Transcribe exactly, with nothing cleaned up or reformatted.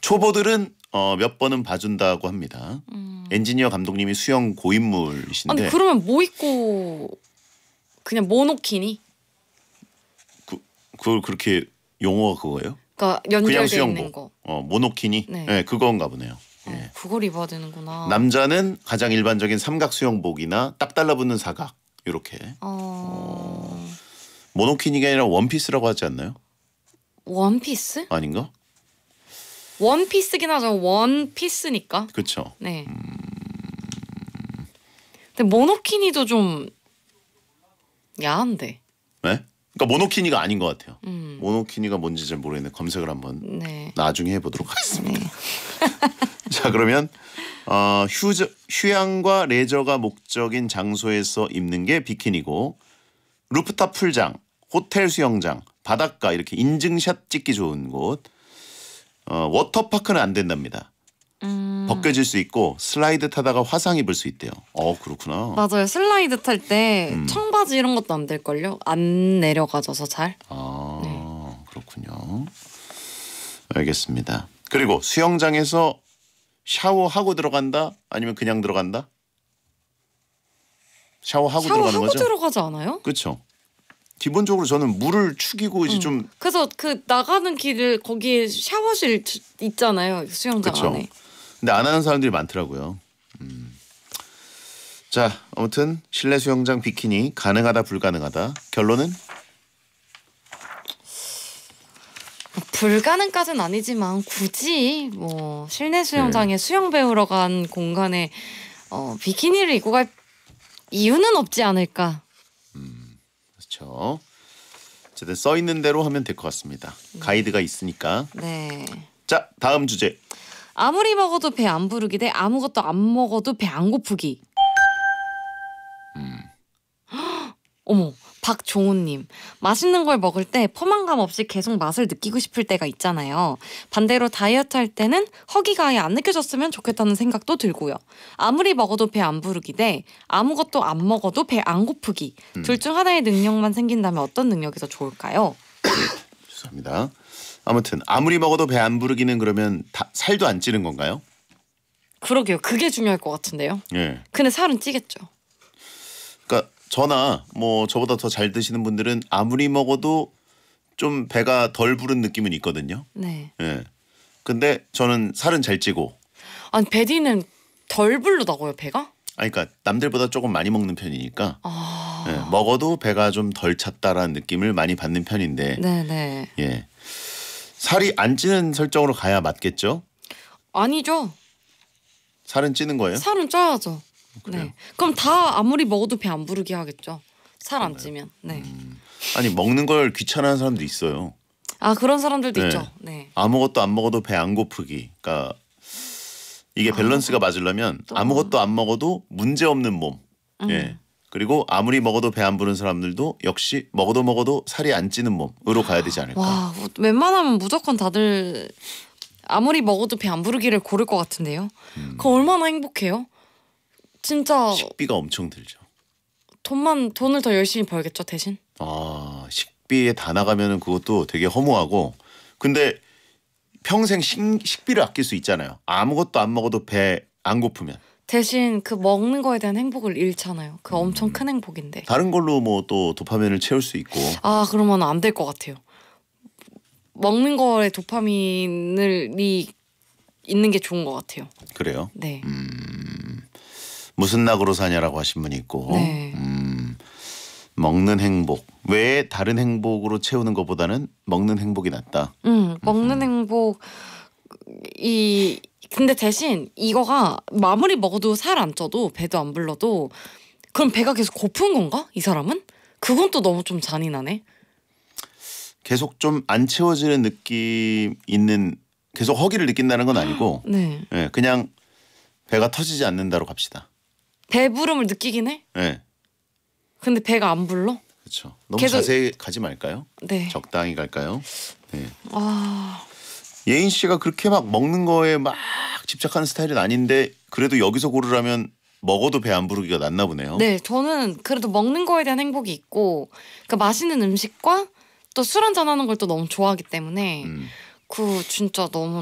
초보들은 어, 몇 번은 봐준다고 합니다. 음. 엔지니어 감독님이 수영 고인물이신데. 아니 그러면 뭐 입고 그냥 모노키니? 그 그걸 그렇게 용어가 그거예요? 그러니까 연결돼 있는 거. 어 모노키니? 네, 네 그건가 보네요. 어, 예. 그걸 입어야 되는구나. 남자는 가장 일반적인 삼각 수영복이나 딱 달라붙는 사각 이렇게. 어... 어... 모노키니가 아니라 원피스라고 하지 않나요? 원피스? 아닌가? 원피스긴 하죠. 원피스니까. 그렇죠. 네. 음... 근데 모노키니도 좀 야한데. 네? 그러니까 모노키니가 아닌 것 같아요. 음. 모노키니가 뭔지 잘 모르겠는데 검색을 한번 네. 나중에 해보도록 하겠습니다. 네. 자 그러면 어, 휴저, 휴양과 레저가 목적인 장소에서 입는 게 비키니고 루프탑 풀장, 호텔 수영장, 바닷가 이렇게 인증샷 찍기 좋은 곳 어, 워터파크는 안 된답니다. 음. 벗겨질 수 있고 슬라이드 타다가 화상 입을 수 있대요. 어 그렇구나. 맞아요. 슬라이드 탈 때 음. 청바지 이런 것도 안 될걸요? 안 내려가져서 잘. 아 네. 그렇군요. 알겠습니다. 그리고 수영장에서 샤워하고 들어간다? 아니면 그냥 들어간다? 샤워하고, 샤워하고 들어가는 거죠? 들어가지 않아요? 그렇죠. 기본적으로 저는 물을 축이고 이제 응. 좀 그래서 그 나가는 길을 거기에 샤워실 있잖아요. 수영장 그쵸. 안에. 근데 안 하는 사람들이 많더라고요. 음. 자 아무튼 실내 수영장 비키니 가능하다 불가능하다. 결론은? 불가능까지는 아니지만 굳이 뭐 실내 수영장에 네. 수영 배우러 간 공간에 어, 비키니를 입고 갈 이유는 없지 않을까. 음, 그렇죠. 어쨌든 써 있는 대로 하면 될 것 같습니다. 가이드가 있으니까. 네. 자 다음 주제. 아무리 먹어도 배 안 부르기 대 아무것도 안 먹어도 배 안 고프기. 음. 어머, 박종훈님. 맛있는 걸 먹을 때 포만감 없이 계속 맛을 느끼고 싶을 때가 있잖아요. 반대로 다이어트 할 때는 허기가 아예 안 느껴졌으면 좋겠다는 생각도 들고요. 아무리 먹어도 배 안 부르기 대 아무것도 안 먹어도 배 안 고프기. 음. 둘 중 하나의 능력만 생긴다면 어떤 능력이 더 좋을까요? 죄송합니다. 아무튼 아무리 먹어도 배 안 부르기는 그러면 다, 살도 안 찌는 건가요? 그러게요. 그게 중요할 것 같은데요. 예. 근데 살은 찌겠죠. 그러니까 저나 뭐 저보다 더 잘 드시는 분들은 아무리 먹어도 좀 배가 덜 부른 느낌은 있거든요. 네. 예. 근데 저는 살은 잘 찌고. 아니 배디는 덜 부르다고요, 배가? 아니 그러니까 남들보다 조금 많이 먹는 편이니까 아. 예, 먹어도 배가 좀 덜 찼다라는 느낌을 많이 받는 편인데. 네네. 예. 살이 안 찌는 설정으로 가야 맞겠죠? 아니죠. 살은 찌는 거예요? 살은 쪄야죠. 그래요? 네. 그럼 다 아무리 먹어도 배 안 부르게 하겠죠. 살 안 찌면. 네. 음. 아니 먹는 걸 귀찮아하는 사람도 있어요. 아 그런 사람들도 네. 있죠. 네. 아무것도 안 먹어도 배 안 고프기. 그러니까 이게 밸런스가 맞으려면 아무것도 안 먹어도 문제 없는 몸. 음. 예. 그리고 아무리 먹어도 배 안 부른 사람들도 역시 먹어도 먹어도 살이 안 찌는 몸으로 가야 되지 않을까. 와 웬만하면 무조건 다들 아무리 먹어도 배 안 부르기를 고를 것 같은데요. 음. 그거 얼마나 행복해요? 진짜 식비가 엄청 들죠. 돈만 돈을 더 열심히 벌겠죠 대신. 아 식비에 다 나가면은 그것도 되게 허무하고. 근데 평생 식, 식비를 아낄 수 있잖아요. 아무것도 안 먹어도 배 안 고프면. 대신 그 먹는 거에 대한 행복을 잃잖아요. 그 엄청 큰 행복인데. 다른 걸로 뭐 또 도파민을 채울 수 있고. 아 그러면 안 될 것 같아요. 먹는 거에 도파민이 있는 게 좋은 것 같아요. 그래요? 네. 음, 무슨 낙으로 사냐라고 하신 분이 있고. 네. 음, 먹는 행복. 왜 다른 행복으로 채우는 것보다는 먹는 행복이 낫다. 음, 먹는 행복 이 근데 대신 이거가 아무리 먹어도 살 안 쪄도 배도 안 불러도 그럼 배가 계속 고픈 건가? 이 사람은? 그건 또 너무 좀 잔인하네. 계속 좀 안 채워지는 느낌 있는 계속 허기를 느낀다는 건 아니고 네. 예, 그냥 배가 터지지 않는다로 갑시다. 배부름을 느끼긴 해. 예. 근데 배가 안 불러? 그렇죠. 너무 계속- 자세히 가지 말까요? 네. 적당히 갈까요? 네. 아, 예인 씨가 그렇게 막 먹는 거에 막 집착하는 스타일은 아닌데 그래도 여기서 고르라면 먹어도 배 안 부르기가 낫나 보네요. 네. 저는 그래도 먹는 거에 대한 행복이 있고 그 맛있는 음식과 또 술 한잔 하는 걸 또 너무 좋아하기 때문에 음. 그 진짜 너무